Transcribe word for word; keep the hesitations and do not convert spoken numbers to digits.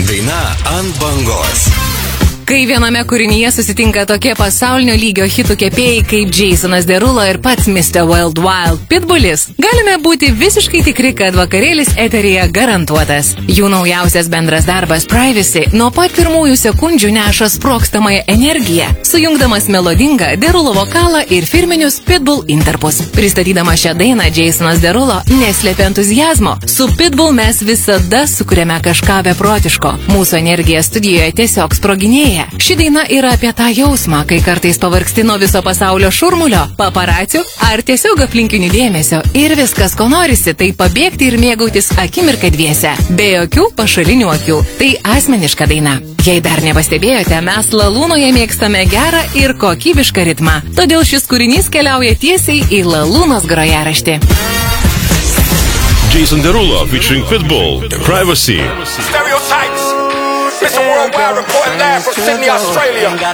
Daina ant bangos. Kai viename kūrinyje susitinka tokie pasaulinio lygio hitų kepėjai kaip Jasonas Derulo ir pats mister Wild Wild Pitbullis, galime būti visiškai tikri, kad vakarėlis eteryje garantuotas. Jų naujausias bendras darbas Privacy nuo pat pirmųjų sekundžių neša sprogstamąją energiją, sujungdamas melodingą Derulo vokalą ir firminius Pitbull interpus. Pristatydama šią dainą, Jasonas Derulo neslėpė entuzijazmo. Su Pitbull mes visada sukuriame kažką beprotiško. Mūsų energija studijoje tiesiog sproginėja. Ši daina yra apie tą jausmą, kai kartais pavargsti nuo viso pasaulio šurmulio, paparacių ar tiesiog aplinkinių dėmesio ir viskas, ko norisi, tai pabėgti ir mėgautis akimirką dviese, be jokių pašalinių akių. Tai asmeniška daina. Jei dar nepastebėjote, mes Lalūnoje mėgstame gerą ir kokybišką ritmą, todėl šis kūrinys keliauja tiesiai į Lalūnos grojaraštį. Jason Derulo featuring Pitbull, Privacy. Stereotypes. It's a worldwide report live from Sydney, Australia.